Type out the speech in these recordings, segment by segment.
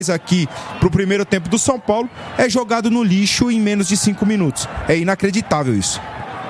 aqui para o primeiro tempo do São Paulo é jogado no lixo em menos de 5 minutos. É inacreditável isso.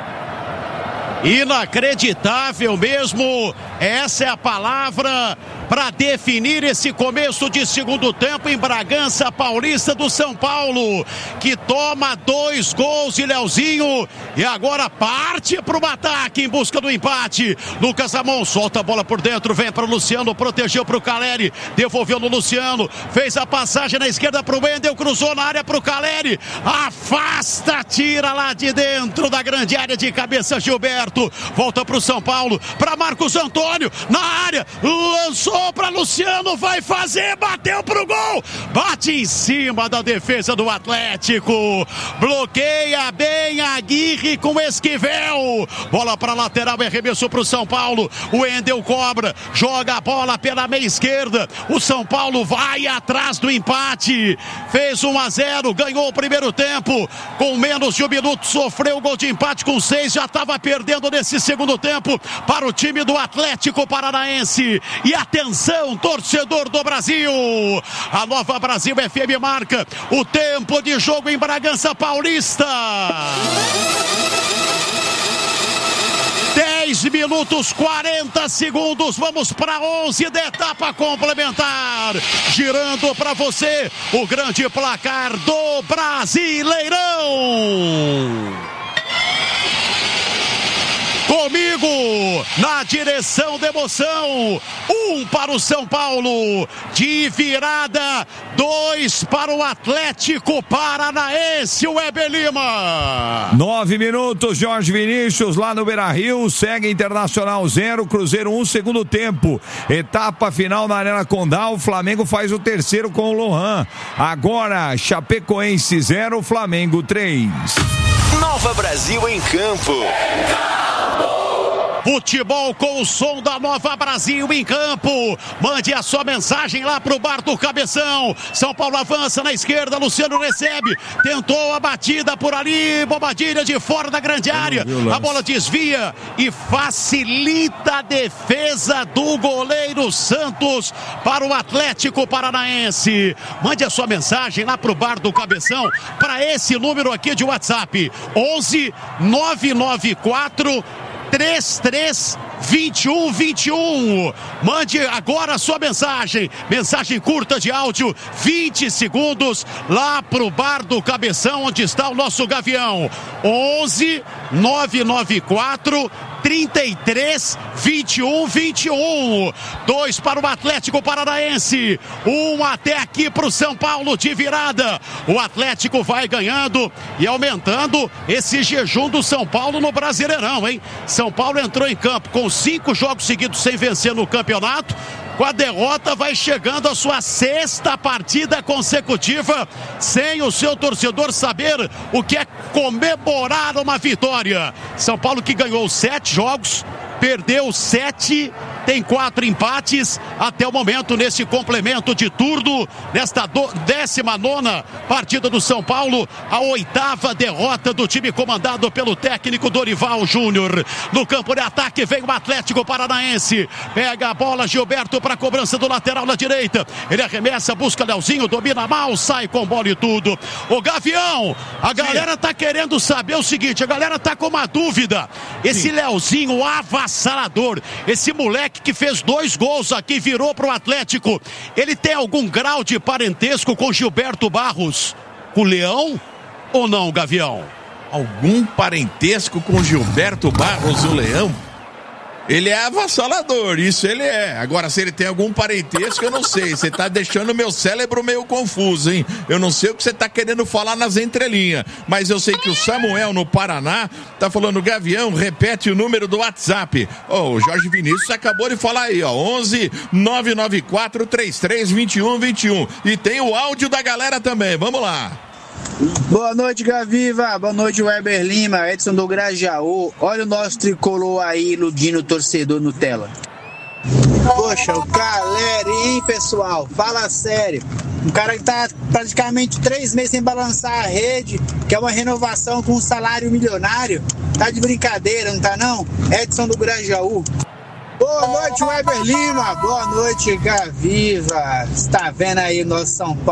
Inacreditável mesmo, essa é a palavra para definir esse começo de segundo tempo em Bragança Paulista do São Paulo, que toma 2 gols de Leozinho e agora parte para o ataque em busca do empate. Lucas Ramon solta a bola por dentro, vem para o Luciano, protegeu para o Caleri, devolveu no Luciano, fez a passagem na esquerda para o Wendel, cruzou na área para o Caleri, afasta, tira lá de dentro da grande área de cabeça Gilberto, volta para o São Paulo, para Marcos Antônio, na área, lançou para Luciano, vai fazer, bateu pro gol, bate em cima da defesa do Atlético, bloqueia bem Aguirre com Esquivel, bola para lateral e arremesso pro São Paulo, o Wendel cobra, joga a bola pela meia esquerda, o São Paulo vai atrás do empate, fez 1-0, ganhou o primeiro tempo, com menos de 1 minuto sofreu o gol de empate com 6, já estava perdendo nesse segundo tempo para o time do Atlético Paranaense. E atenção, torcedor do Brasil, a Nova Brasil FM marca o tempo de jogo em Bragança Paulista. 10 minutos 40 segundos, vamos para 11 da etapa complementar, girando para você o grande placar do Brasileirão. Comigo, na direção da emoção, 1 para o São Paulo, de virada, 2 para o Atlético Paranaense, o Weber Lima. 9 minutos, Jorge Vinícius, lá no Beira-Rio, segue Internacional 0, Cruzeiro 1, segundo tempo. Etapa final na Arena Condá, o Flamengo faz o terceiro com o Lohan. Agora, Chapecoense 0, Flamengo 3. Nova Brasil em campo. Futebol com o som da Nova Brasil em campo. Mande a sua mensagem lá pro bar do Cabeção. São Paulo avança na esquerda, Luciano recebe, tentou a batida por ali, Bobadilha de fora da grande área, a bola desvia e facilita a defesa do goleiro Santos para o Atlético Paranaense. Mande a sua mensagem lá pro bar do Cabeção, para esse número aqui de WhatsApp, 11 994 332121. Mande agora a sua mensagem curta de áudio, 20 segundos, lá pro bar do Cabeção, onde está o nosso Gavião. 11 994 332121. 2 para o Atlético Paranaense, 1 até aqui para o São Paulo de virada. O Atlético vai ganhando e aumentando esse jejum do São Paulo no Brasileirão, hein? São Paulo entrou em campo com 5 jogos seguidos sem vencer no campeonato. Com a derrota vai chegando a sua 6ª partida consecutiva sem o seu torcedor saber o que é comemorar uma vitória. São Paulo que ganhou 7 jogos, perdeu 7, tem 4 empates até o momento nesse complemento de turno, nesta 19ª partida do São Paulo, a 8ª derrota do time comandado pelo técnico Dorival Júnior. No campo de ataque vem o Atlético Paranaense, pega a bola Gilberto para a cobrança do lateral na direita, ele arremessa, busca Leozinho, domina mal, sai com bola e tudo. O Gavião, a galera tá querendo saber o seguinte, a galera tá com uma dúvida, esse Leozinho avassalador, esse moleque que fez 2 gols aqui, virou pro Atlético, ele tem algum grau de parentesco com Gilberto Barros, com o Leão ou não, Gavião? Algum parentesco com Gilberto Barros, o Leão? Ele é avassalador, isso ele é. Agora, se ele tem algum parentesco, eu não sei. Você tá deixando o meu cérebro meio confuso, hein? Eu não sei o que você tá querendo falar nas entrelinhas. Mas eu sei que o Samuel, no Paraná, tá falando, Gavião, repete o número do WhatsApp. O Jorge Vinícius acabou de falar aí, 11 994 332121. E tem o áudio da galera também, vamos lá. Boa noite, Gaviva. Boa noite, Weber Lima, Edson do Grajaú. Olha o nosso tricolor aí iludindo o torcedor Nutella. Poxa, o Caleri, hein, pessoal? Fala sério. Um cara que tá praticamente 3 meses sem balançar a rede, que é uma renovação com um salário milionário. Tá de brincadeira, não tá não? Edson do Grajaú. Boa noite, Weber Lima. Boa noite, Gaviva. Está vendo aí nosso São Paulo?